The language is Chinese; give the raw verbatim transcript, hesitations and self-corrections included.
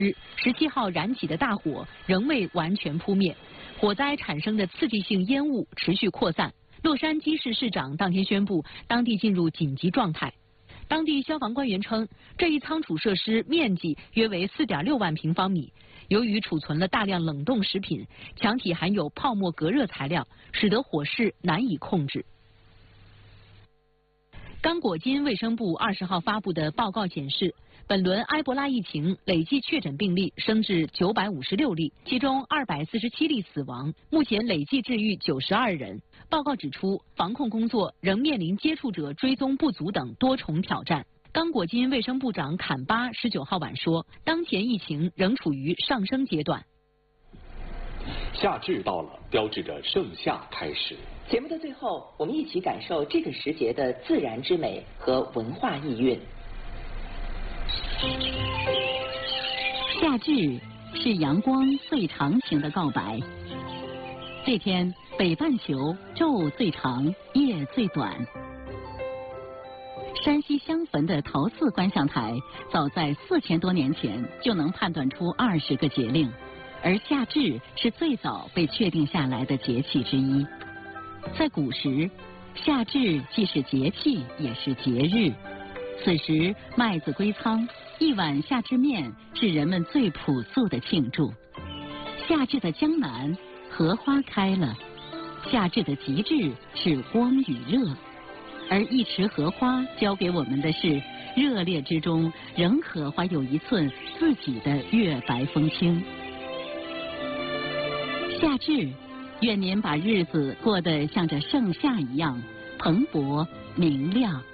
十七号燃起的大火仍未完全扑灭，火灾产生的刺激性烟雾持续扩散。洛杉矶市市长当天宣布，当地进入紧急状态。当地消防官员称，这一仓储设施面积约为 四点六万平方米，由于储存了大量冷冻食品，墙体含有泡沫隔热材料，使得火势难以控制。刚果金卫生部二十号发布的报告显示，本轮埃博拉疫情累计确诊病例升至九百五十六例，其中二百四十七例死亡，目前累计治愈九十二人。报告指出，防控工作仍面临接触者追踪不足等多重挑战。刚果金卫生部长坎巴十九号晚说，当前疫情仍处于上升阶段。 夏至到了，标志着盛夏开始。 节目的最后，我们一起感受这个时节的自然之美和文化意蕴。 夏至是阳光最长情的告白。这天，北半球昼最长，夜最短。山西襄汾的陶寺观象台，早在四千多年前就能判断出二十个节令，而夏至是最早被确定下来的节气之一。在古时，夏至既是节气，也是节日。此时麦子归仓，一碗夏至面是人们最朴素的庆祝。夏至的江南，荷花开了。夏至的极致是光与热，而一池荷花教给我们的是，热烈之中仍可怀有一寸自己的月白风清。夏至，愿您把日子过得像这盛夏一样蓬勃明亮。